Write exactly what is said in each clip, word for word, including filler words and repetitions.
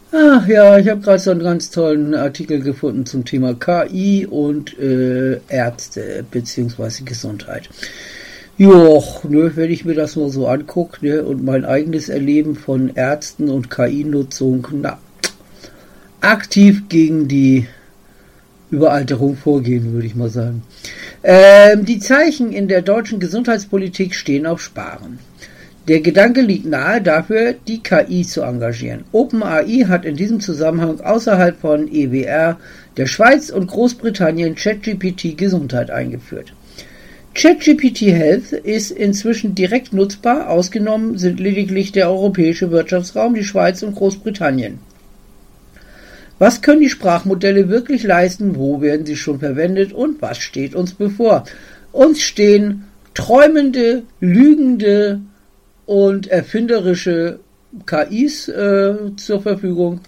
Ach ja, ich habe gerade so einen ganz tollen Artikel gefunden zum Thema K I und äh, Ärzte bzw. Gesundheit. Joch, ne, wenn ich mir das mal so angucke, ne, und mein eigenes Erleben von Ärzten und K I-Nutzung, na, aktiv gegen die Überalterung vorgehen, würde ich mal sagen. Ähm, die Zeichen in der deutschen Gesundheitspolitik stehen auf Sparen. Der Gedanke liegt nahe, dafür die K I zu engagieren. OpenAI hat in diesem Zusammenhang außerhalb von E W R, der Schweiz und Großbritannien ChatGPT Gesundheit eingeführt. ChatGPT Health ist inzwischen direkt nutzbar, ausgenommen sind lediglich der europäische Wirtschaftsraum, die Schweiz und Großbritannien. Was können die Sprachmodelle wirklich leisten, wo werden sie schon verwendet und was steht uns bevor? Uns stehen träumende, lügende und erfinderische K Is äh, zur Verfügung.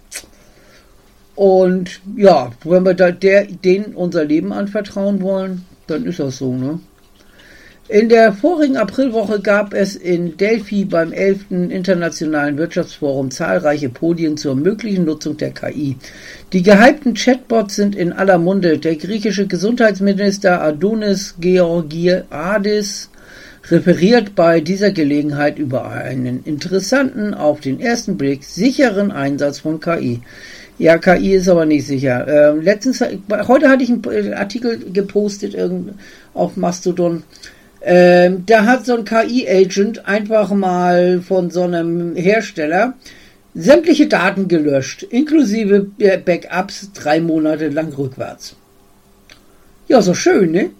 Und ja, wenn wir da der, denen unser Leben anvertrauen wollen, dann ist das so, ne? In der vorigen Aprilwoche gab es in Delphi beim elften Internationalen Wirtschaftsforum zahlreiche Podien zur möglichen Nutzung der K I. Die gehypten Chatbots sind in aller Munde. Der griechische Gesundheitsminister Adonis Georgiadis referiert bei dieser Gelegenheit über einen interessanten, auf den ersten Blick sicheren Einsatz von K I. Ja, K I ist aber nicht sicher. Ähm, letztens, heute hatte ich einen Artikel gepostet auf Mastodon. Ähm, da hat so ein K I-Agent einfach mal von so einem Hersteller sämtliche Daten gelöscht, inklusive Backups drei Monate lang rückwärts. Ja, so schön, ne?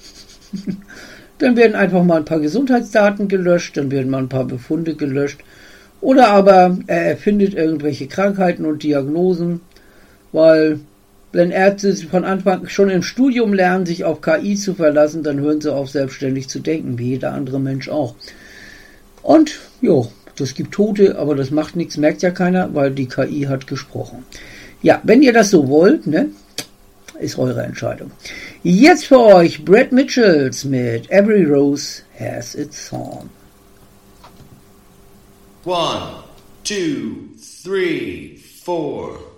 Dann werden einfach mal ein paar Gesundheitsdaten gelöscht, dann werden mal ein paar Befunde gelöscht. Oder aber er erfindet irgendwelche Krankheiten und Diagnosen, weil wenn Ärzte von Anfang schon im Studium lernen, sich auf K I zu verlassen, dann hören sie auf, selbstständig zu denken, wie jeder andere Mensch auch. Und, jo, das gibt Tote, aber das macht nichts, merkt ja keiner, weil die K I hat gesprochen. Ja, wenn ihr das so wollt, ne, ist eure Entscheidung. Jetzt für euch Brad Mitchells mit Every Rose Has Its Thorn. One, two, three, four.